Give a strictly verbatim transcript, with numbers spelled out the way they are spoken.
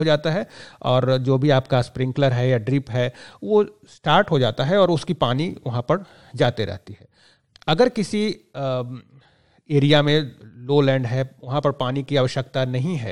हो जाता है और जो भी आपका स्प्रिंकलर है या ड्रिप है वो स्टार्ट हो जाता है और उसकी पानी वहाँ पर जाते रहती है। अगर किसी एरिया में लो लैंड है, वहाँ पर पानी की आवश्यकता नहीं है,